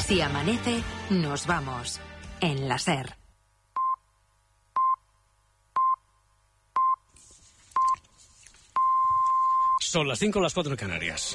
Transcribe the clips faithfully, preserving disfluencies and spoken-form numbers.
Si amanece, nos vamos. En la SER. Son las cinco, las cuatro en Canarias.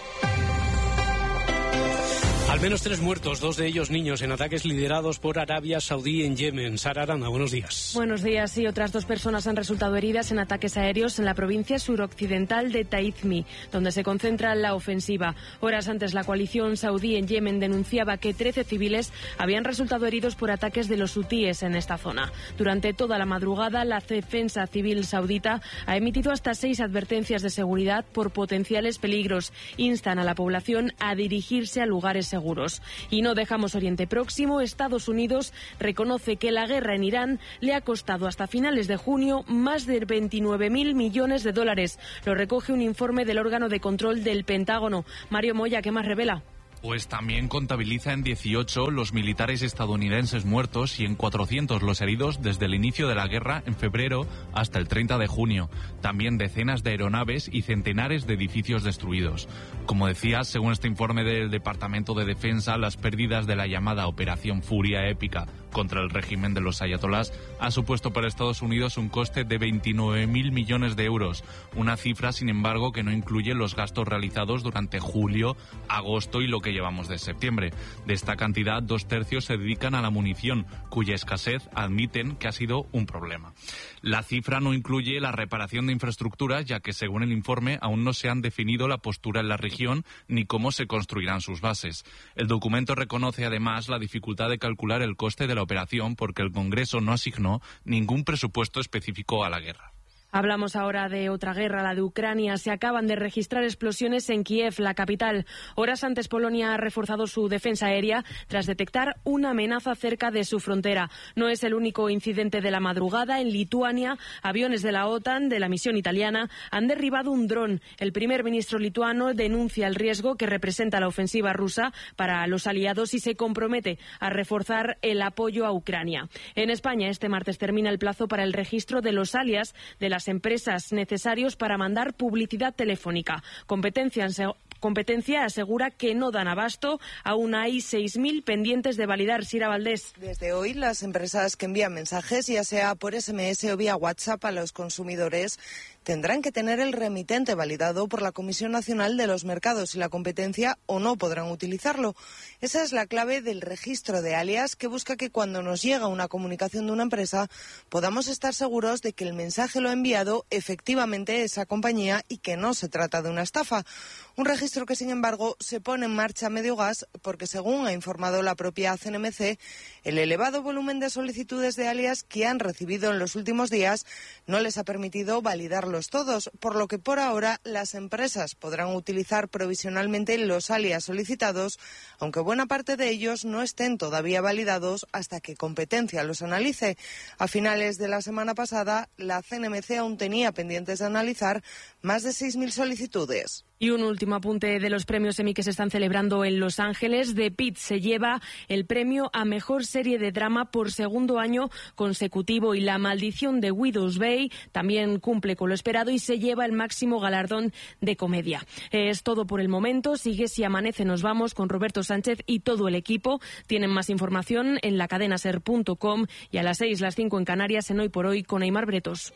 Al menos tres muertos, dos de ellos niños, en ataques liderados por Arabia Saudí en Yemen. Sara Arana, buenos días. Buenos días. Y otras dos personas han resultado heridas en ataques aéreos en la provincia suroccidental de Taizmi, donde se concentra la ofensiva. Horas antes, la coalición saudí en Yemen denunciaba que trece civiles habían resultado heridos por ataques de los hutíes en esta zona. Durante toda la madrugada, la defensa civil saudita ha emitido hasta seis advertencias de seguridad por potenciales peligros. Instan a la población a dirigirse a lugares seguros. Y no dejamos Oriente Próximo. Estados Unidos reconoce que la guerra en Irán le ha costado hasta finales de junio más de veintinueve mil millones de dólares. Lo recoge un informe del órgano de control del Pentágono. Mario Moya, ¿qué más revela? Pues también contabiliza en dieciocho los militares estadounidenses muertos y en cuatrocientos los heridos desde el inicio de la guerra en febrero hasta el treinta de junio. También decenas de aeronaves y centenares de edificios destruidos. Como decía, según este informe del Departamento de Defensa, las pérdidas de la llamada Operación Furia Épica contra el régimen de los ayatolás ha supuesto para Estados Unidos un coste de veintinueve mil millones de euros. Una cifra, sin embargo, que no incluye los gastos realizados durante julio, agosto y lo que llevamos de septiembre. De esta cantidad, dos tercios se dedican a la munición, cuya escasez admiten que ha sido un problema. La cifra no incluye la reparación de infraestructuras, ya que según el informe aún no se han definido la postura en la región ni cómo se construirán sus bases. El documento reconoce además la dificultad de calcular el coste de la operación porque el Congreso no asignó ningún presupuesto específico a la guerra. Hablamos ahora de otra guerra, la de Ucrania. Se acaban de registrar explosiones en Kiev, la capital. Horas antes, Polonia ha reforzado su defensa aérea tras detectar una amenaza cerca de su frontera. No es el único incidente de la madrugada. En Lituania, aviones de la OTAN, de la misión italiana, han derribado un dron. El primer ministro lituano denuncia el riesgo que representa la ofensiva rusa para los aliados y se compromete a reforzar el apoyo a Ucrania. En España, este martes termina el plazo para el registro de los alias de las empresas necesarios para mandar publicidad telefónica. Competencia, competencia asegura que no dan abasto. Aún hay seis mil pendientes de validar. Sira Valdés. Desde hoy, las empresas que envían mensajes, ya sea por ese eme ese o vía WhatsApp a los consumidores, tendrán que tener el remitente validado por la Comisión Nacional de los Mercados y la Competencia o no podrán utilizarlo. Esa es la clave del registro de alias, que busca que cuando nos llega una comunicación de una empresa podamos estar seguros de que el mensaje lo ha enviado efectivamente esa compañía y que no se trata de una estafa. Un registro que, sin embargo, se pone en marcha a medio gas porque, según ha informado la propia ce ene eme ce, el elevado volumen de solicitudes de alias que han recibido en los últimos días no les ha permitido validarlos todos, por lo que por ahora las empresas podrán utilizar provisionalmente los alias solicitados, aunque buena parte de ellos no estén todavía validados hasta que Competencia los analice. A finales de la semana pasada, la ce ene eme ce aún tenía pendientes de analizar más de seis mil solicitudes. Y un último apunte de los premios Emmy que se están celebrando en Los Ángeles. The Pitt se lleva el premio a Mejor Serie de Drama por segundo año consecutivo y La Maldición de Widow's Bay también cumple con lo esperado y se lleva el máximo galardón de comedia. Es todo por el momento. Sigue Si Amanece Nos Vamos con Roberto Sánchez y todo el equipo. Tienen más información en la cadena ser punto com y a las seis, las cinco en Canarias en Hoy por Hoy con Aimar Bretos.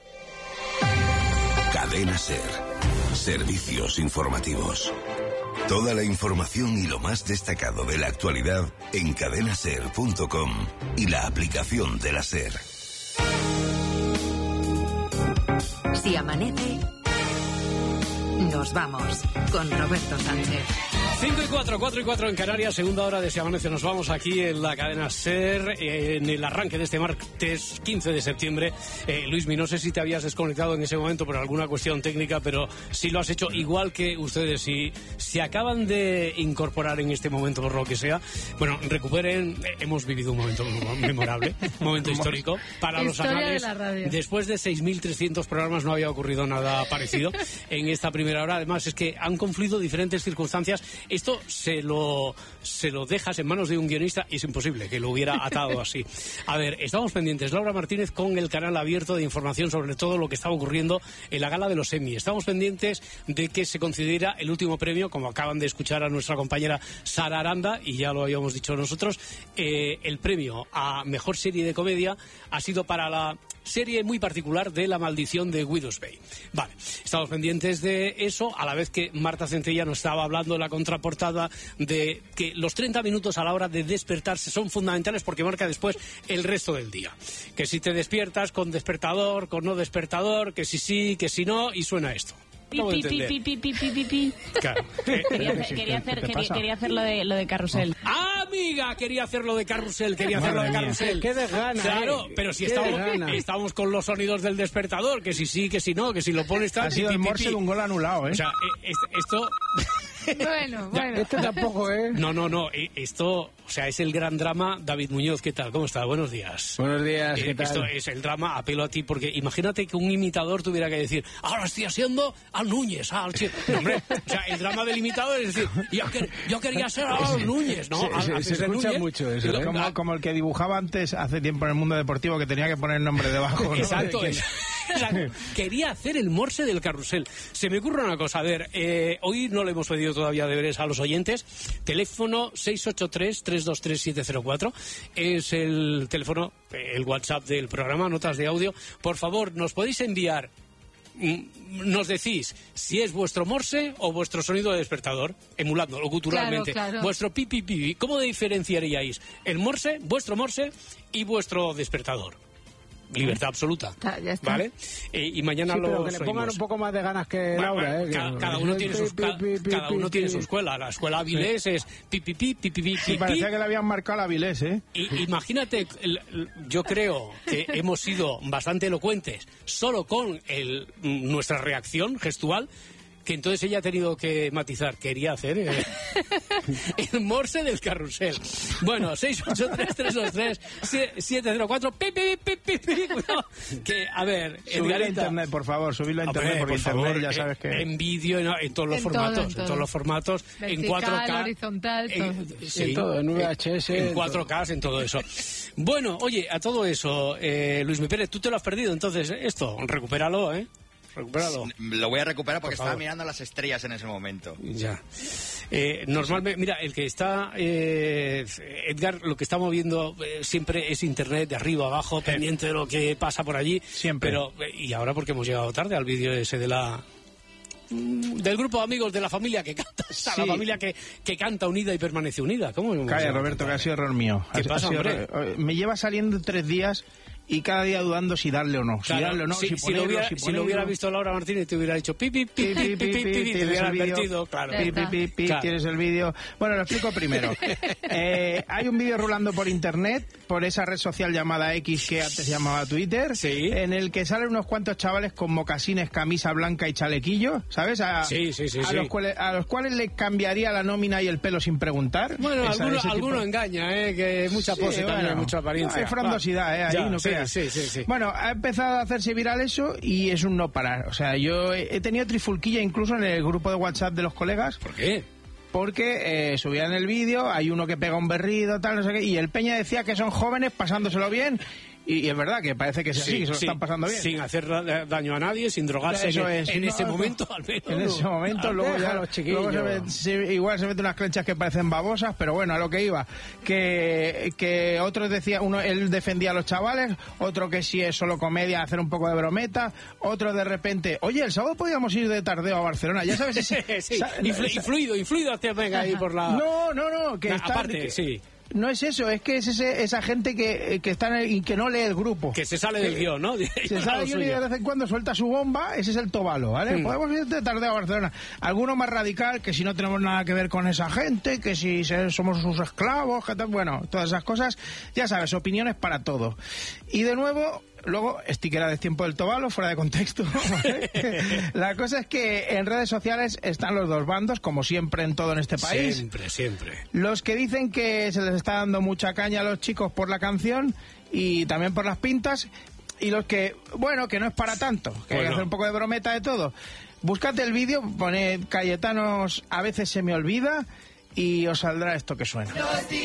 Cadena Ser. Servicios informativos. Toda la información y lo más destacado de la actualidad en cadena ser punto com y la aplicación de la SER. Si amanece, nos vamos con Roberto Sánchez. cinco y cuatro, cuatro y cuatro en Canarias, segunda hora de Si Amanece. Nos vamos aquí en la cadena SER, eh, en el arranque de este martes quince de septiembre. Eh, Luismi, no sé si te habías desconectado en ese momento por alguna cuestión técnica, pero sí lo has hecho igual que ustedes. Si se acaban de incorporar en este momento por lo que sea, bueno, recuperen. Eh, hemos vivido un momento memorable, un momento histórico para los anales. De Después de seis mil trescientos programas no había ocurrido nada parecido en esta primera hora. Además, es que han confluido diferentes circunstancias Esto se lo, se lo dejas en manos de un guionista y es imposible que lo hubiera atado así. A ver, estamos pendientes, Laura Martínez, con el canal abierto de información sobre todo lo que está ocurriendo en la gala de los Emmy. Estamos pendientes de que se considera el último premio, como acaban de escuchar a nuestra compañera Sara Aranda, y ya lo habíamos dicho nosotros, eh, el premio a mejor serie de comedia ha sido para la serie muy particular de La maldición de Widow's Bay. Vale, estamos pendientes de eso, a la vez que Marta Centella nos estaba hablando en la contraportada de que los treinta minutos a la hora de despertarse son fundamentales porque marca después el resto del día. Que si te despiertas con despertador, con no despertador, que si sí, que si no, y suena esto. Pi, pi, pi, pi, pi, pi, pi, pi. Claro. Quería, hacer, quería, hacer, quería, quería hacer lo de, lo de Carrusel. ¡Ah, amiga! Quería hacerlo de Carrusel, quería hacerlo de Carrusel. ¡Qué desgana! Claro, eh. pero si estamos, estamos con los sonidos del despertador, que si sí, que si no, que si lo pones tal... Ha sido el morse de un gol anulado, ¿eh? O sea, esto... Bueno, bueno. Esto tampoco, ¿eh? No, no, no, esto, o sea, es el gran drama. David Muñoz, ¿qué tal? ¿Cómo está? Buenos días. Buenos días, ¿qué Eh, tal? Esto es el drama, apelo a ti, porque imagínate que un imitador tuviera que decir, ahora estoy haciendo al Núñez, al Che-". No, hombre, o sea, el drama del imitador es decir, yo, quer- yo quería ser al Núñez, ¿no? Se, Al- se- haces se de escucha Núñez, mucho eso, y lo- ¿eh? como, como el que dibujaba antes, hace tiempo en el mundo deportivo, que tenía que poner nombre debajo, ¿no? Exacto, De es- quién. exacto. Quería hacer el morse del carrusel. Se me ocurre una cosa, a ver, eh, hoy no le hemos pedido todavía deberes a los oyentes. Teléfono seis ocho tres, tres dos tres, siete cero cuatro es el teléfono, el WhatsApp del programa, notas de audio. Por favor, nos podéis enviar, mm, nos decís si es vuestro morse o vuestro sonido de despertador, emulando locuturalmente. Claro, claro. Vuestro pi, pi, pi, pi. ¿Cómo diferenciaríais el morse, vuestro morse y vuestro despertador? Libertad absoluta. Está, ya está. ¿Vale? Eh, y mañana Sí, pero lo que le pongan un poco más de ganas que Bueno, Laura, bueno, ¿eh? cada, Que- cada uno tiene sus, pi, ca- pi, pi, cada uno pi, tiene pi. su escuela. La escuela Avilés es pi, pi, pi, pi, pi, pi, Sí, pi, parecía pi. que le habían marcado la Avilés, ¿eh? Y, imagínate, el- el- yo creo que hemos sido bastante elocuentes solo con el, nuestra reacción gestual, que entonces ella ha tenido que matizar. Quería hacer eh, el morse del carrusel. Bueno, seis ocho tres, tres dos tres, siete cero cuatro, pi, pi, pi, pi, pi. Cuidado. Que, a ver, Subirlo a Edgarita, internet, por favor, subirlo a internet, Hombre, porque por internet favor, ya sabes en, que... en vídeo, en, en todos los En todo, formatos, en en, todo. todos los formatos, en Vertical, cuatro K, horizontal, en, todo. sí, En todo, en V H S, en en cuatro K, en todo eso. Bueno, oye, a todo eso, eh, Luis Mi Pérez, tú te lo has perdido, entonces esto, recupéralo, ¿eh? Recupéralo. Lo voy a recuperar porque Por estaba favor. mirando las estrellas en ese momento. Ya. Eh, normalmente, mira, el que está, eh, Edgar, lo que está moviendo eh, siempre es internet de arriba abajo, pendiente de lo que pasa por allí. Siempre. Pero, eh, y ahora porque hemos llegado tarde al vídeo ese de la... mm, del grupo de amigos de la familia que canta, Sí. la familia que, que canta unida y permanece unida. ¿Cómo hemos Calla, llegado Roberto, tan que ha tarde? sido error mío. ¿Qué Ha- pasa, ha sido hombre? error- Me lleva saliendo tres días y cada día dudando si darle o no. Si Claro, darle o no, si, si, si ponerlo, lo hubiera, si si lo ponerlo. hubiera visto Laura Martínez te hubiera dicho pi, pi, pi, pi, pi, pi, pi, pi, te tienes hubiera el vídeo. advertido, claro. Ya Pi, está. pi, pi, pi, Claro. tienes el vídeo. Bueno, lo explico primero. Eh, hay un vídeo rulando por internet, por esa red social llamada X que antes se llamaba Twitter, Sí. en el que salen unos cuantos chavales con mocasines, camisa blanca y chalequillo, ¿sabes? A, Sí, sí, sí, a, sí. Los cuales, a los cuales le cambiaría la nómina y el pelo sin preguntar. Bueno, Esa- alguno, ese tipo- alguno engaña, ¿eh? Que mucha Sí, pose también, bueno, mucha apariencia. Hay frondosidad, ¿eh? Ahí, Ya, no sí, creas. sí, sí, sí. Bueno, ha empezado a hacerse viral eso y es un no parar. O sea, yo he, he tenido trifulquilla incluso en el grupo de WhatsApp de los colegas. ¿Por qué? Porque eh, subían el vídeo, hay uno que pega un berrido, tal, no sé qué, y el Peña decía que son jóvenes pasándoselo bien, y, y es verdad que parece que es así, que se lo sí, están pasando bien. Sin hacer da- daño a nadie, sin drogarse Eso en, es. en No, ese no. momento, al menos. En ese momento, Ah, luego deja ya a los luego se chiquillos. met- se- igual se mete unas clenchas que parecen babosas, pero bueno, a lo que iba. Que, que otros decía, uno él defendía a los chavales, otro que si es solo comedia, hacer un poco de brometa, otro de repente, oye, el sábado podíamos ir de tardeo a Barcelona, ya sabes ese... sí, sa- influ- esa- influido, influido hacia venga ahí por la... No, no, no, que Na- está... aparte, que- sí. No es eso, es que es ese, esa gente que, que está en el- y que no lee el grupo. Que se sale del guión, ¿no? Se sale y Lo suyo. de vez en cuando suelta su bomba, ese es el tobalo, ¿vale? Mm. Podemos ir de tarde a Barcelona. Alguno más radical, que si no tenemos nada que ver con esa gente, que si se- somos sus esclavos, que tal, bueno, todas esas cosas, ya sabes, opiniones para todo. Y de nuevo, luego, stickera de tiempo del tobalo, fuera de contexto, ¿vale? La cosa es que en redes sociales están los dos bandos, como siempre en todo en este país. Siempre, siempre. Los que dicen que se les está dando mucha caña a los chicos por la canción y también por las pintas, y los que, bueno, que no es para tanto, que hay que Bueno. hacer un poco de brometa de todo. Búscate el vídeo, pone Cayetanos, a veces se me olvida, y os saldrá esto que suena.